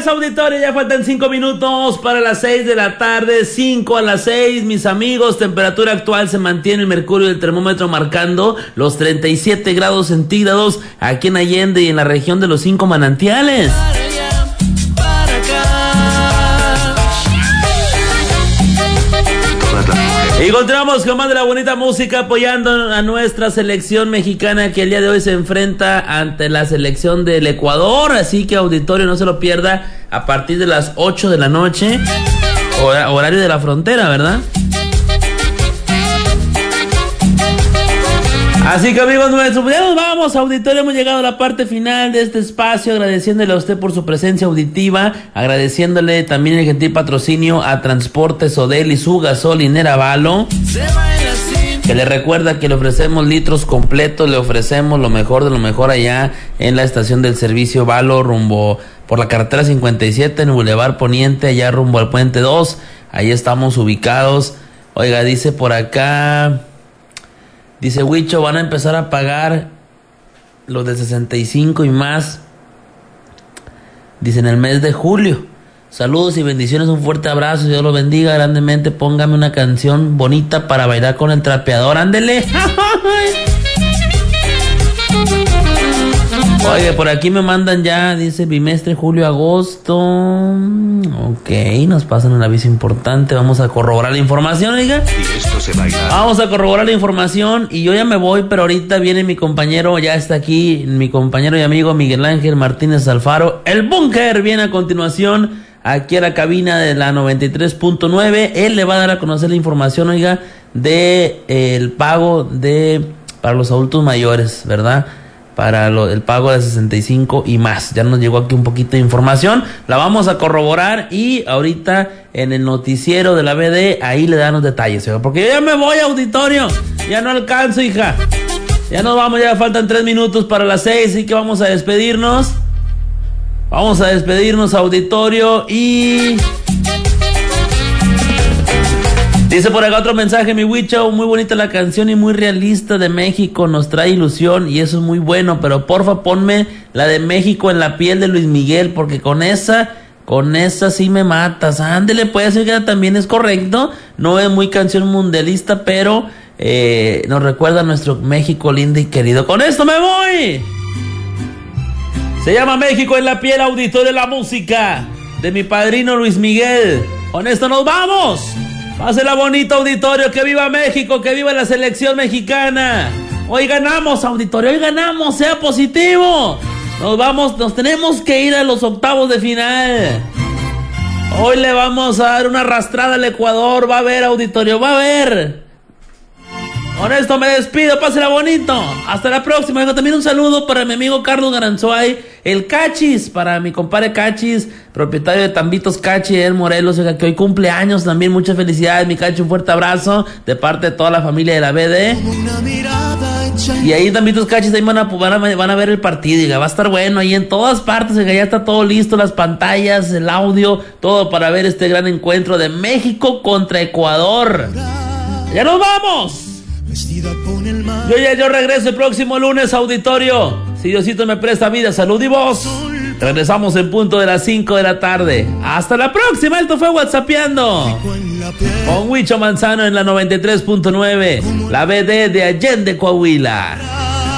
pues, auditorio, ya faltan 5 minutos para las 6 de la tarde, 5 a las 6, mis amigos. Temperatura actual, se mantiene el mercurio del termómetro marcando los 37 grados centígrados aquí en Allende y en la región de los 5 manantiales. Y continuamos con más de la bonita música, apoyando a nuestra selección mexicana, que el día de hoy se enfrenta ante la selección del Ecuador. Así que, auditorio, no se lo pierda a partir de las 8 de la noche, horario de la frontera, ¿verdad? Así que, amigos nuestros, ya nos vamos, auditorio. Hemos llegado a la parte final de este espacio, agradeciéndole a usted por su presencia auditiva, agradeciéndole también el gentil patrocinio a Transportes Odel y su gasolinera Valo, que le recuerda que le ofrecemos litros completos, le ofrecemos lo mejor de lo mejor allá en la estación del servicio Valo, rumbo por la carretera 57, en Boulevard Poniente, allá rumbo al Puente 2, ahí estamos ubicados. Oiga, dice por acá... Dice Huicho, van a empezar a pagar los de 65 y más. Dice en el mes de julio. Saludos y bendiciones, un fuerte abrazo, Dios lo bendiga grandemente. Póngame una canción bonita para bailar con el trapeador. ¡Ándele! Oye, por aquí me mandan ya, dice bimestre, julio, agosto. Ok, nos pasan un aviso importante. Vamos a corroborar la información, oiga. Y esto se baila. Vamos a corroborar la información y yo ya me voy, pero ahorita viene mi compañero, ya está aquí, mi compañero y amigo Miguel Ángel Martínez Alfaro. El Búnker viene a continuación aquí a la cabina de la 93.9. Él le va a dar a conocer la información, oiga, de el pago para los adultos mayores, ¿verdad? Para el pago de 65 y más. Ya nos llegó aquí un poquito de información, la vamos a corroborar y ahorita en el noticiero de la BD ahí le dan los detalles, oiga, porque yo ya me voy, auditorio, ya no alcanzo, hija, ya nos vamos, ya faltan 3 minutos para las 6, así que vamos a despedirnos, auditorio. Y dice por acá otro mensaje, mi Huicho, muy bonita la canción y muy realista de México, nos trae ilusión y eso es muy bueno, pero porfa ponme la de México en la piel de Luis Miguel, porque con esa sí me matas. Ándele, puede ser que también es correcto, no es muy canción mundialista, pero nos recuerda a nuestro México lindo y querido. Con esto me voy. Se llama México en la piel, auditorio, la música de mi padrino Luis Miguel. Con esto nos vamos. Pásela bonito, auditorio, que viva México, que viva la selección mexicana. Hoy ganamos, auditorio, hoy ganamos, sea positivo. Nos tenemos que ir a los octavos de final. Hoy le vamos a dar una arrastrada al Ecuador, va a ver, auditorio, va a ver. Con esto me despido, pásela bonito. Hasta la próxima. Tengo también un saludo para mi amigo Carlos Garanzuay, el Cachis, para mi compadre Cachis, propietario de Tambitos Cachi en Morelos, que hoy cumple años también. Muchas felicidades, mi Cachi, un fuerte abrazo de parte de toda la familia de la BD. Y ahí Tambitos Cachis, ahí van a ver el partido, y va a estar bueno ahí en todas partes, ya está todo listo, las pantallas, el audio, todo para ver este gran encuentro de México contra Ecuador. ¡Ya nos vamos! Yo regreso el próximo lunes, auditorio. Si Diosito me presta vida, salud y voz. Regresamos en punto de las 5 de la tarde. Hasta la próxima. Esto fue WhatsAppeando con Huicho Manzano en la 93.9, la BD de Allende, Coahuila.